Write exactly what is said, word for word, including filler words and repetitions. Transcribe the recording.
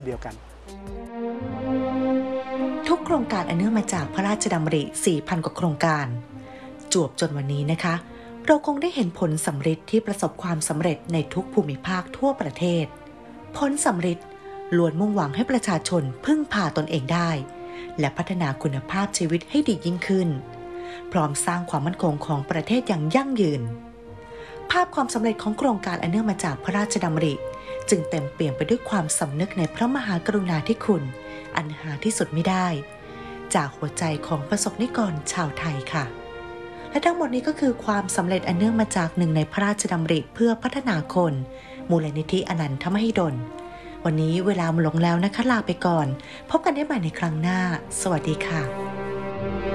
เดียวกันทุกโครงการอันเนื่องมาจากพระราชดำริ สี่พัน กว่าโครงการจวบจนวันนี้นะคะเราคงได้เห็นผลสำฤทธิ์ที่ประสบความสำเร็จในทุกภูมิภาคทั่วประเทศผลสำฤทธิ์ล้วนมุ่งหวังให้ประชาชนพึ่งพาตนเองได้และพัฒนาคุณภาพชีวิตให้ดียิ่งขึ้นพร้อมสร้างความมั่นคงของประเทศอย่างยั่งยืนภาพความสำเร็จของโครงการอันเนื่องมาจากพระราชดำริจึงเต็มเปี่ยมไปด้วยความสำนึกในพระมหากรุณาธิคุณอันหาที่สุดไม่ได้จากหัวใจของประสบนิกรชาวไทยค่ะและทั้งหมดนี้ก็คือความสำเร็จอันเนื่องมาจากหนึ่งในพระราชดำริเพื่อพัฒนาคนมูลนิธิอนันทมหิดลวันนี้เวลาหมดลงแล้วนะคะลาไปก่อนพบกันได้ใหม่ในครั้งหน้าสวัสดีค่ะ